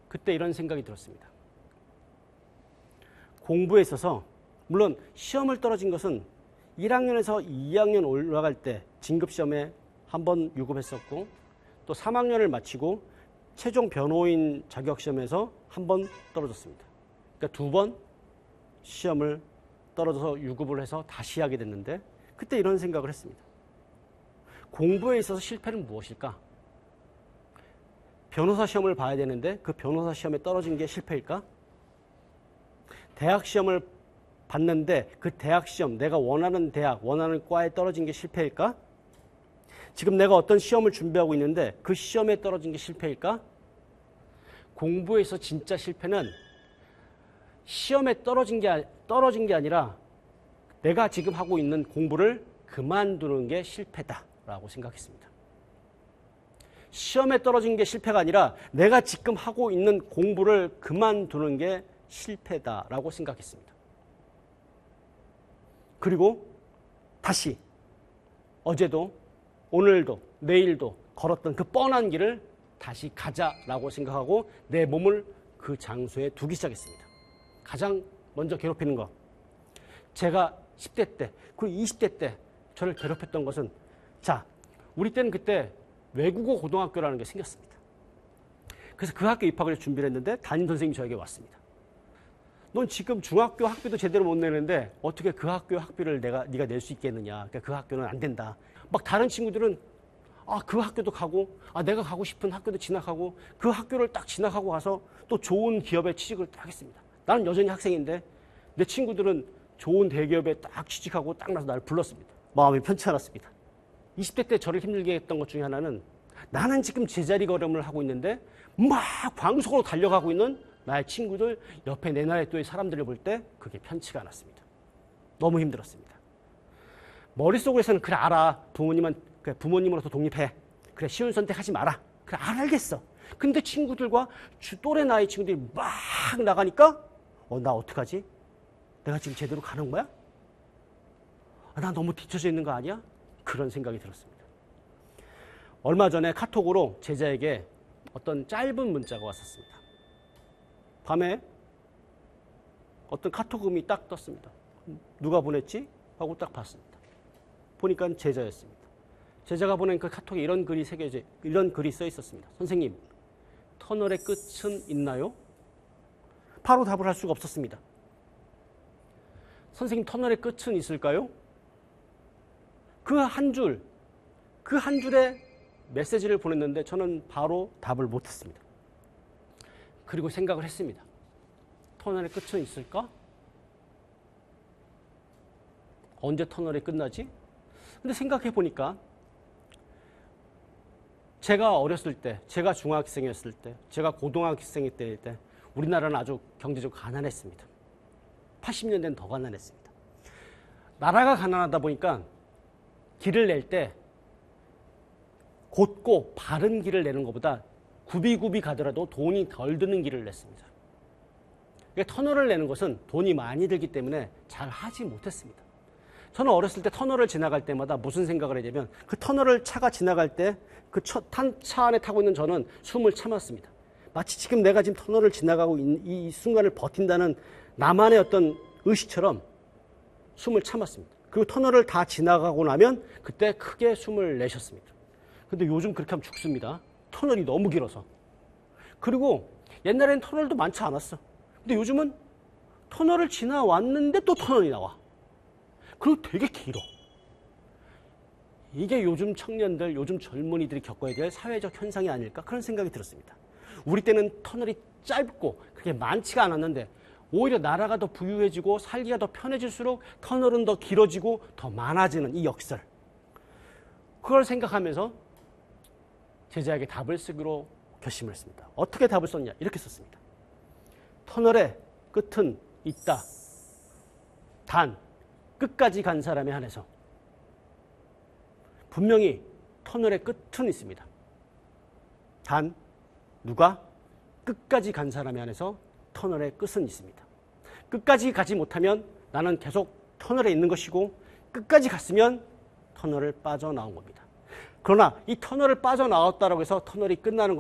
그때 이런 생각이 들었습니다. 공부에 있어서 물론 시험을 떨어진 것은 1학년에서 2학년 올라갈 때 진급시험에 한 번 유급했었고 또 3학년을 마치고 최종 변호인 자격시험에서 한 번 떨어졌습니다. 그러니까 2번 시험을 떨어져서 유급을 해서 다시 하게 됐는데 그때 이런 생각을 했습니다. 공부에 있어서 실패는 무엇일까? 변호사 시험을 봐야 되는데 그 변호사 시험에 떨어진 게 실패일까? 대학 시험을 봤는데 그 대학 시험, 내가 원하는 대학, 원하는 과에 떨어진 게 실패일까? 지금 내가 어떤 시험을 준비하고 있는데 그 시험에 떨어진 게 실패일까? 공부에서 진짜 실패는 시험에 떨어진 게 아니라 내가 지금 하고 있는 공부를 그만두는 게 실패다라고 생각했습니다. 시험에 떨어진 게 실패가 아니라 내가 지금 하고 있는 공부를 그만두는 게 실패다라고 생각했습니다. 그리고 다시 어제도 오늘도 내일도 걸었던 그 뻔한 길을 다시 가자라고 생각하고 내 몸을 그 장소에 두기 시작했습니다. 가장 먼저 괴롭히는 거. 제가 10대 때, 그리고 20대 때 저를 괴롭혔던 것은 자, 우리 때는 그때 외국어 고등학교라는 게 생겼습니다. 그래서 그 학교 입학을 준비를 했는데 담임 선생님이 저에게 왔습니다. 넌 지금 중학교 학비도 제대로 못 내는데 어떻게 그 학교 학비를 네가 낼 수 있겠느냐. 그러니까 그 학교는 안 된다. 막 다른 친구들은 그 학교도 가고 내가 가고 싶은 학교도 진학하고 그 학교를 딱 진학하고 가서 또 좋은 기업에 취직을 딱 하겠습니다. 나는 여전히 학생인데 내 친구들은 좋은 대기업에 딱 취직하고 딱 나서 나를 불렀습니다. 마음이 편치 않았습니다. 20대 때 저를 힘들게 했던 것 중에 하나는 나는 지금 제자리 걸음을 하고 있는데 막 광속으로 달려가고 있는 나의 친구들 옆에 내 나라의 또의 사람들을 볼 때 그게 편치가 않았습니다. 너무 힘들었습니다. 머릿속에서는 그래 알아. 부모님으로서 독립해. 그래 쉬운 선택하지 마라. 그래 알겠어. 근데 친구들과 또래 나이 친구들이 막 나가니까 나 어떡하지? 내가 지금 제대로 가는 거야? 나 너무 뒤쳐져 있는 거 아니야? 그런 생각이 들었습니다. 얼마 전에 카톡으로 제자에게 어떤 짧은 문자가 왔었습니다. 밤에 어떤 카톡음이 딱 떴습니다. 누가 보냈지? 하고 딱 봤습니다. 보니까 제자였습니다. 제자가 보낸 그 카톡에 이런 글이 써 있었습니다. 선생님, 터널의 끝은 있나요? 바로 답을 할 수가 없었습니다. 선생님, 터널의 끝은 있을까요? 그 한 줄의 메시지를 보냈는데 저는 바로 답을 못했습니다. 그리고 생각을 했습니다. 터널의 끝은 있을까? 언제 터널이 끝나지? 근데 생각해 보니까 제가 어렸을 때, 제가 중학생이었을 때, 제가 고등학생일 때 우리나라는 아주 경제적으로 가난했습니다. 80년대는 더 가난했습니다. 나라가 가난하다 보니까 길을 낼 때 곧고 바른 길을 내는 것보다 굽이굽이 가더라도 돈이 덜 드는 길을 냈습니다. 그러니까 터널을 내는 것은 돈이 많이 들기 때문에 잘 하지 못했습니다. 저는 어렸을 때 터널을 지나갈 때마다 무슨 생각을 했냐면 그 터널을 차가 지나갈 때 그 차 안에 타고 있는 저는 숨을 참았습니다. 마치 지금 내가 지금 터널을 지나가고 있는 이 순간을 버틴다는 나만의 어떤 의식처럼 숨을 참았습니다. 그리고 터널을 다 지나가고 나면 그때 크게 숨을 내셨습니다. 근데 요즘 그렇게 하면 죽습니다. 터널이 너무 길어서. 그리고 옛날에는 터널도 많지 않았어. 근데 요즘은 터널을 지나왔는데 또 터널이 나와. 그리고 되게 길어. 이게 요즘 청년들, 요즘 젊은이들이 겪어야 될 사회적 현상이 아닐까 그런 생각이 들었습니다. 우리 때는 터널이 짧고 그렇게 많지가 않았는데 오히려 나라가 더 부유해지고 살기가 더 편해질수록 터널은 더 길어지고 더 많아지는 이 역설. 그걸 생각하면서 제자에게 답을 쓰기로 결심을 했습니다. 어떻게 답을 썼냐? 이렇게 썼습니다. 터널의 끝은 있다. 단 끝까지 간 사람에 한해서. 분명히 터널의 끝은 있습니다. 단 누가 끝까지 간 사람에 한해서 터널의 끝은 있습니다. 끝까지 가지 못하면 나는 계속 터널에 있는 것이고 끝까지 갔으면 터널을 빠져나온 겁니다. 그러나 이 터널을 빠져나왔다고 해서 터널이 끝나는